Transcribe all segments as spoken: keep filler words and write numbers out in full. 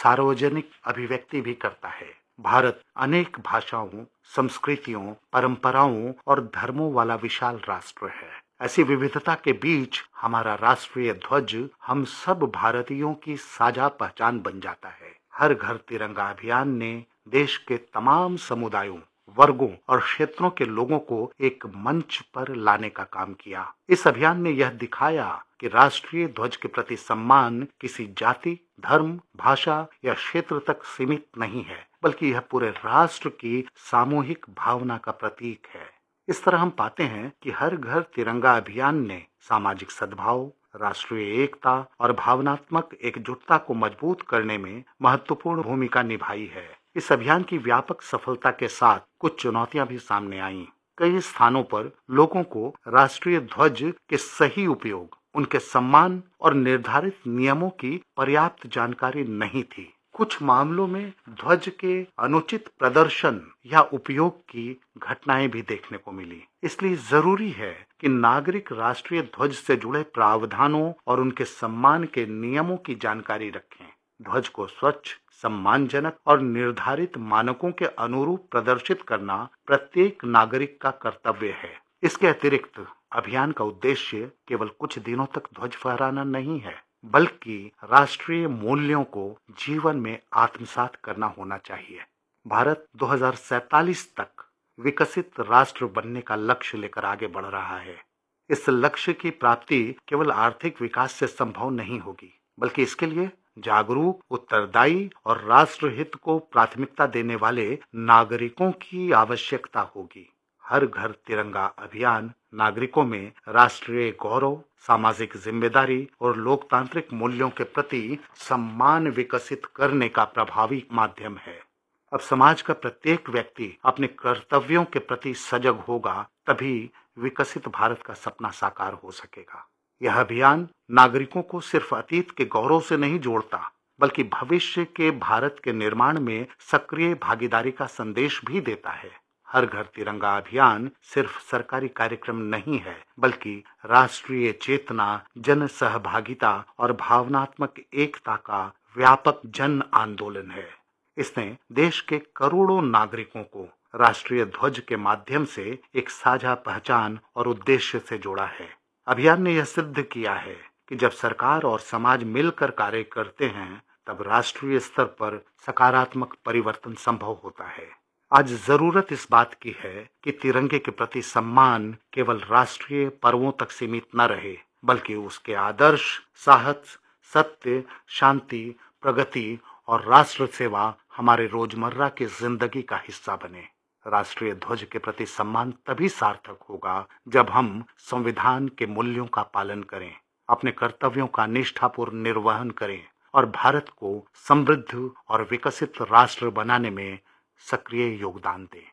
सार्वजनिक अभिव्यक्ति भी करता है। भारत अनेक भाषाओं, संस्कृतियों, परंपराओं और धर्मों वाला विशाल राष्ट्र है। ऐसी विविधता के बीच हमारा राष्ट्रीय ध्वज हम सब भारतीयों की साझा पहचान बन जाता है। हर घर तिरंगा अभियान ने देश के तमाम समुदायों, वर्गों और क्षेत्रों के लोगों को एक मंच पर लाने का काम किया। इस अभियान ने यह दिखाया कि राष्ट्रीय ध्वज के प्रति सम्मान किसी जाति, धर्म, भाषा या क्षेत्र तक सीमित नहीं है, बल्कि यह पूरे राष्ट्र की सामूहिक भावना का प्रतीक है। इस तरह हम पाते हैं कि हर घर तिरंगा अभियान ने सामाजिक सद्भाव, राष्ट्रीय एकता और भावनात्मक एकजुटता को मजबूत करने में महत्वपूर्ण भूमिका निभाई है। इस अभियान की व्यापक सफलता के साथ कुछ चुनौतियां भी सामने आईं। कई स्थानों पर लोगों को राष्ट्रीय ध्वज के सही उपयोग, उनके सम्मान और निर्धारित नियमों की पर्याप्त जानकारी नहीं थी। कुछ मामलों में ध्वज के अनुचित प्रदर्शन या उपयोग की घटनाएं भी देखने को मिली। इसलिए जरूरी है कि नागरिक राष्ट्रीय ध्वज से जुड़े प्रावधानों और उनके सम्मान के नियमों की जानकारी रखें। ध्वज को स्वच्छ, सम्मानजनक और निर्धारित मानकों के अनुरूप प्रदर्शित करना प्रत्येक नागरिक का कर्तव्य है। इसके अतिरिक्त अभियान का उद्देश्य केवल कुछ दिनों तक ध्वज फहराना नहीं है, बल्कि राष्ट्रीय मूल्यों को जीवन में आत्मसात करना होना चाहिए। भारत दो हज़ार सैंतालीस तक विकसित राष्ट्र बनने का लक्ष्य लेकर आगे बढ़ रहा है। इस लक्ष्य की प्राप्ति केवल आर्थिक विकास से संभव नहीं होगी, बल्कि इसके लिए जागरूक, उत्तरदायी और राष्ट्र हित को प्राथमिकता देने वाले नागरिकों की आवश्यकता होगी। हर घर तिरंगा अभियान नागरिकों में राष्ट्रीय गौरव, सामाजिक जिम्मेदारी और लोकतांत्रिक मूल्यों के प्रति सम्मान विकसित करने का प्रभावी माध्यम है। अब समाज का प्रत्येक व्यक्ति अपने कर्तव्यों के प्रति सजग होगा, तभी विकसित भारत का सपना साकार हो सकेगा। यह अभियान नागरिकों को सिर्फ अतीत के गौरव से नहीं जोड़ता, बल्कि भविष्य के भारत के निर्माण में सक्रिय भागीदारी का संदेश भी देता है। हर घर तिरंगा अभियान सिर्फ सरकारी कार्यक्रम नहीं है, बल्कि राष्ट्रीय चेतना, जन सहभागिता और भावनात्मक एकता का व्यापक जन आंदोलन है। इसने देश के करोड़ों नागरिकों को राष्ट्रीय ध्वज के माध्यम से एक साझा पहचान और उद्देश्य से जोड़ा है। अभियान ने यह सिद्ध किया है कि जब सरकार और समाज मिलकर कार्य करते हैं, तब राष्ट्रीय स्तर पर सकारात्मक परिवर्तन संभव होता है। आज जरूरत इस बात की है कि तिरंगे के प्रति सम्मान केवल राष्ट्रीय पर्वों तक सीमित न रहे, बल्कि उसके आदर्श, साहस, सत्य, शांति, प्रगति और राष्ट्र सेवा हमारे रोजमर्रा की जिंदगी का हिस्सा बने। राष्ट्रीय ध्वज के प्रति सम्मान तभी सार्थक होगा जब हम संविधान के मूल्यों का पालन करें, अपने कर्तव्यों का निष्ठापूर्ण निर्वहन करें और भारत को समृद्ध और विकसित राष्ट्र बनाने में सक्रिय योगदान दें।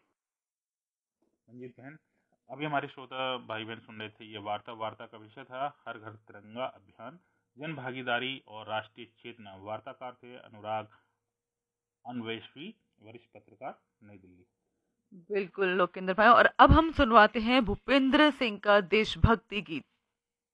मंजीत बहन, अभी हमारे श्रोता भाई बहन सुन रहे थे। ये वार्ता वार्ता का विषय था हर घर तिरंगा अभियान, जन भागीदारी और राष्ट्रीय चेतना। वार्ताकार थे अनुराग अन्वेषवी, वरिष्ठ पत्रकार, नई दिल्ली। बिल्कुल लोकेंद्र भाई, और अब हम सुनवाते हैं भूपेंद्र सिंह का देशभक्ति गीत।